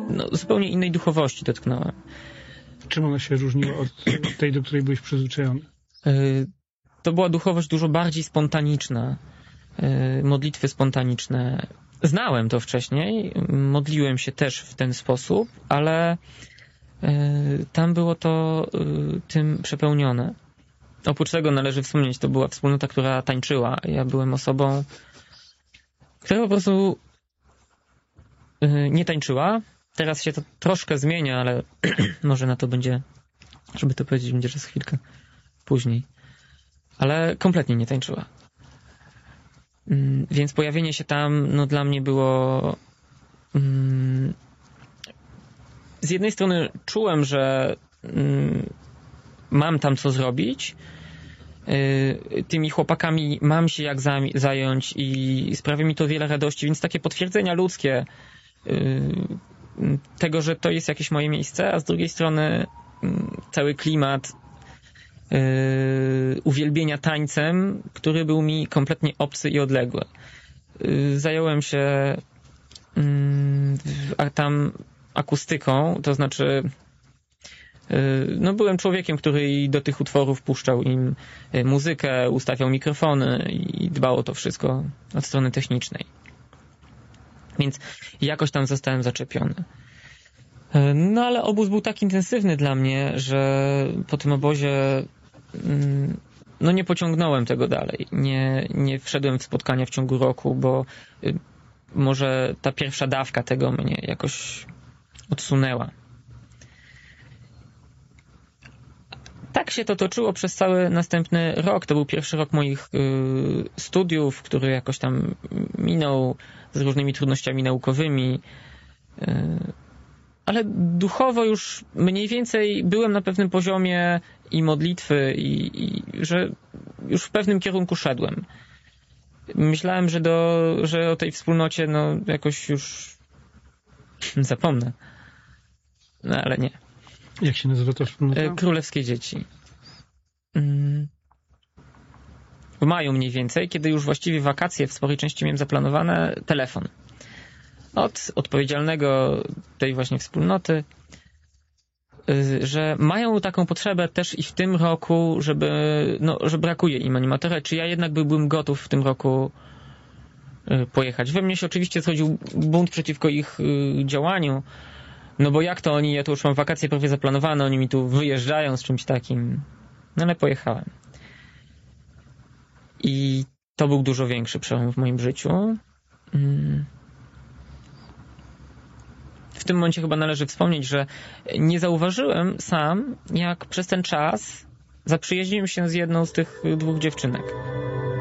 zupełnie innej duchowości dotknąłem. Czym ona się różniła od tej, do której byłeś przyzwyczajony? To była duchowość dużo bardziej spontaniczna. Modlitwy spontaniczne. Znałem to wcześniej, modliłem się też w ten sposób, ale tam było to tym przepełnione. Oprócz tego należy wspomnieć, to była wspólnota, która tańczyła. Ja byłem osobą, która po prostu nie tańczyła. Teraz się to troszkę zmienia, ale może na to będzie, żeby to powiedzieć, będzie przez chwilkę później. Ale kompletnie nie tańczyła. Więc pojawienie się tam, dla mnie było... Z jednej strony czułem, że mam tam co zrobić, tymi chłopakami mam się jak zająć i sprawia mi to wiele radości, więc takie potwierdzenia ludzkie tego, że to jest jakieś moje miejsce, a z drugiej strony cały klimat uwielbienia tańcem, który był mi kompletnie obcy i odległy. Zająłem się tam akustyką, to znaczy byłem człowiekiem, który do tych utworów puszczał im muzykę, ustawiał mikrofony i dbał o to wszystko od strony technicznej. Więc jakoś tam zostałem zaczepiony. Ale obóz był tak intensywny dla mnie, że po tym obozie nie pociągnąłem tego dalej. Nie wszedłem w spotkania w ciągu roku, bo może ta pierwsza dawka tego mnie jakoś odsunęła. Tak się to toczyło przez cały następny rok. To był pierwszy rok moich studiów, który jakoś tam minął z różnymi trudnościami naukowymi. Ale duchowo już mniej więcej byłem na pewnym poziomie i modlitwy, i że już w pewnym kierunku szedłem. Myślałem, że o tej wspólnocie jakoś już zapomnę. Ale nie. Jak się nazywa ta wspólnota? Królewskie Dzieci. W maju mniej więcej, kiedy już właściwie wakacje w sporej części miałem zaplanowane, telefon od odpowiedzialnego tej właśnie wspólnoty, że mają taką potrzebę też i w tym roku, że brakuje im animatora, czy ja jednak byłbym gotów w tym roku pojechać. We mnie się oczywiście zrodził bunt przeciwko ich działaniu, bo jak to ja tu już mam wakacje prawie zaplanowane, oni mi tu wyjeżdżają z czymś takim. Ale pojechałem. I to był dużo większy przełom w moim życiu. W tym momencie chyba należy wspomnieć, że nie zauważyłem sam, jak przez ten czas zaprzyjaźniłem się z jedną z tych dwóch dziewczynek.